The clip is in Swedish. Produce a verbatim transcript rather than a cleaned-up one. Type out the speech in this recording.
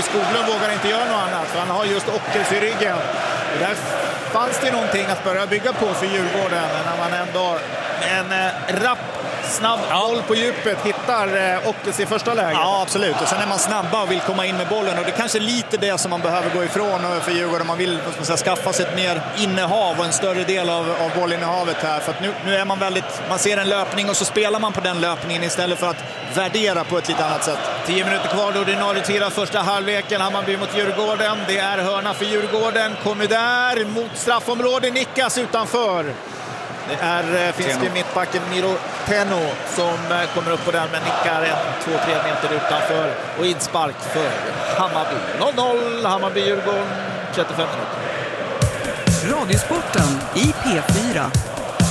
Marcus Skoglund vågar inte göra något annat, för han har just Ockels i ryggen. Och där fanns det någonting att börja bygga på för Djurgården, när man ändå en eh, rapp snabb boll ja. på djupet hittar eh, Ockels i första läget. Ja, absolut. Och sen är man snabba och vill komma in med bollen, och det är kanske lite det som man behöver gå ifrån för Djurgården. Man vill man säga, skaffa sig ett mer innehav och en större del av, av bollinnehavet här. För att nu, nu är man väldigt, man ser en löpning och så spelar man på den löpningen istället för att värdera på ett lite annat sätt. Tio minuter kvar, då det är ordinarie tid av första halvleken. Hammarby mot Djurgården. Det är hörna för Djurgården. Kommer där mot straffområde, nickas utanför. Det är finske mittbacken Miro Tenno som kommer upp på den, men nickar en två tre meter utanför. Och inspark för Hammarby. noll noll, Hammarby-Djurgården, trettiofem minuter. Radiosporten i P fyra.